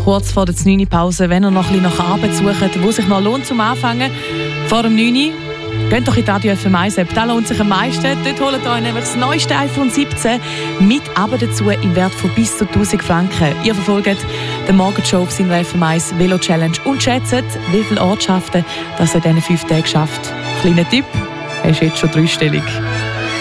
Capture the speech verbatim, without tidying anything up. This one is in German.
kurz vor der neun Uhr Pause, wenn ihr noch ein bisschen nach Arbeit sucht, wo sich noch lohnt zum Anfangen. Vor dem neun Uhr geht doch in die Radio F M eins App. Das lohnt sich am meisten. Dort holt ihr euch nämlich das neueste iPhone siebzehn mit aber dazu im Wert von bis zu tausend Franken. Ihr verfolgt den Morgenshow auf seiner F M eins Velo Challenge und schätzt, wie viele Ortschaften das in diesen fünf Tagen schafft. Kleiner Tipp, er ist jetzt schon dreistellig.